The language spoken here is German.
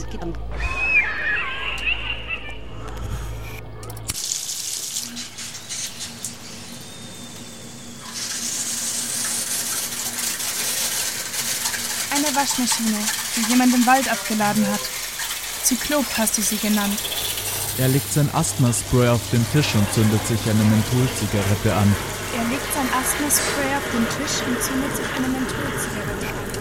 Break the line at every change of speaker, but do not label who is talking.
aufgenommen.
Eine Waschmaschine, die jemand im Wald abgeladen hat. Zyklop hast du sie genannt.
Er legt sein Asthma-Spray auf den Tisch und zündet sich eine Mentholzigarette an.
Er legt sein Asthma-Spray auf den Tisch und zündet sich eine Mentholzigarette an.